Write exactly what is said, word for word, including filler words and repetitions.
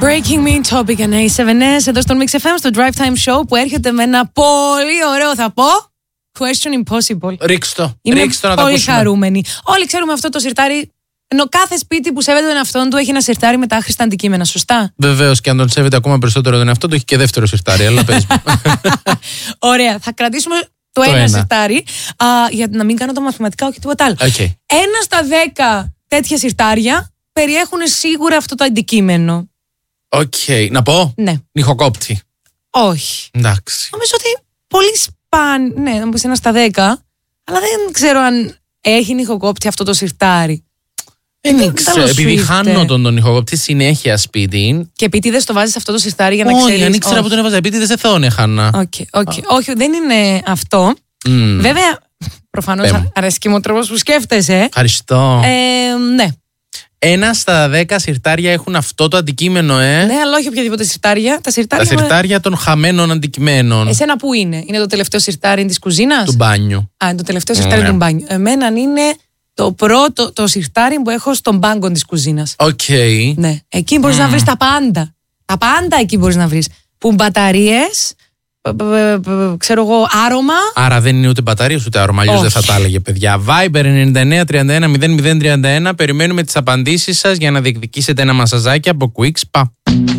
Breaking Me, Topic and έι σέβεν ες εδώ στο Mix εφ εμ, στο Drive Time Show που έρχεται με ένα πολύ ωραίο, θα πω, Question Impossible. Ρίξ' το. Είμαι Ρίξ' το να πολύ το ακούσουμε. χαρούμενη. Όλοι ξέρουμε αυτό το σιρτάρι. Ενώ κάθε σπίτι που σέβεται τον εαυτόν του έχει ένα σιρτάρι με τα άχρηστα αντικείμενα, σωστά. Βεβαίως, και αν τον σέβεται ακόμα περισσότερο τον εαυτό του, έχει και δεύτερο σιρτάρι. Αλλά πες μου. Ωραία, θα κρατήσουμε το, Το ένα, ένα. σιρτάρι α, για να μην κάνω τα μαθηματικά, όχι τίποτα άλλο. Okay. Ένα στα δέκα τέτοια σιρτάρια περιέχουν σίγουρα αυτό το αντικείμενο. Οκ. Okay. Να πω. Ναι. Νυχοκόπτη. Όχι. Εντάξει. Νομίζω ότι πολύ σπάνιο. Ναι, να μου πεις ένα στα δέκα, αλλά δεν ξέρω αν έχει νυχοκόπτη αυτό το σιρτάρι. Δεν ξέρω, επειδή χάνω τον τον νυχοκόπτη συνέχεια σπίτι. Και επίτηδες το βάζεις αυτό το σιρτάρι για να Όχι, ξέρεις. αν ήξερα που τον έβαζα επίτηδες δεν θα τον έχανα. Okay, okay. Όχι, δεν είναι αυτό. Mm. Βέβαια, προφανώς Πέμ. αρέσει και μου ο τρόπος που σκέφτεσαι. Ευχαριστώ. Ε, ναι. Ένα στα δέκα σιρτάρια έχουν αυτό το αντικείμενο, ε. Ναι, αλλά όχι οποιαδήποτε σιρτάρια. Τα σιρτάρια, Τα σιρτάρια των χαμένων αντικειμένων. Εσένα που είναι, είναι το τελευταίο σιρτάρι της κουζίνας. Του μπάνιου. Α, είναι το τελευταίο σιρτάρι Ναι. του μπάνιου. Εμένα είναι το πρώτο το σιρτάρι που έχω στον πάγκο της κουζίνας. Οκ. Okay. Ναι, εκεί μπορείς Mm. να βρεις τα πάντα. Τα πάντα εκεί μπορείς να βρεις. Που μπαταρίες, π- π- π- ξέρω εγώ, άρωμα. Άρα δεν είναι ούτε μπαταρίες ούτε άρωμα, αλλιώς δεν θα τα έλεγε, παιδιά. Viber ενενήντα εννέα τριάντα ένα μηδέν μηδέν τριάντα ένα. Περιμένουμε τις απαντήσεις σας για να διεκδικήσετε ένα μασαζάκι από Quick Spa.